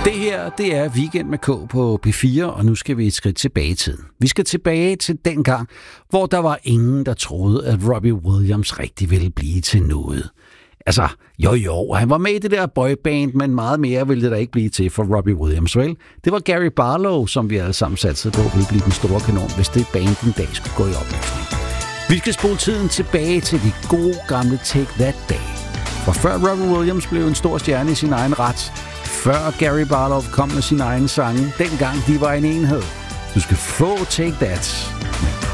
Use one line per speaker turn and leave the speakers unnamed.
Det her, det er Weekend med K på P4, og nu skal vi et skridt tilbage i tiden. Vi skal tilbage til den gang, hvor der var ingen, der troede, at Robbie Williams rigtig ville blive til noget. Altså, jo, han var med i det der boyband, men meget mere ville det da ikke blive til for Robbie Williams, vel? Det var Gary Barlow, som vi alle sammen satsede på, ville blive den store kanon, hvis det band en dag skulle gå i opløsning. Vi skal spole tiden tilbage til de gode gamle Take That Day. For før Robbie Williams blev en stor stjerne i sin egen ret, før Gary Barlow kom med sin egen sange, dengang de var en enhed. Du skal få Take That.